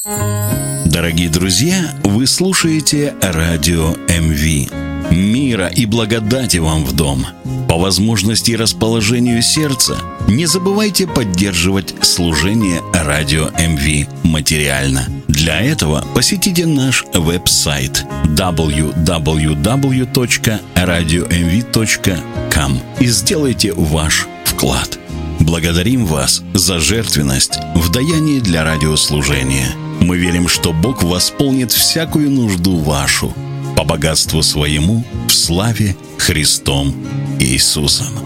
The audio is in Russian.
Дорогие друзья, вы слушаете радио МВ. Мира и благодати вам в дом. По возможности и расположению сердца не забывайте поддерживать служение радио МВ материально. Для этого посетите наш веб-сайт www.radiomv.com и сделайте ваш вклад. Благодарим вас за жертвенность в даянии для радиослужения. Мы верим, что Бог восполнит всякую нужду вашу по богатству своему в славе Христом Иисусом.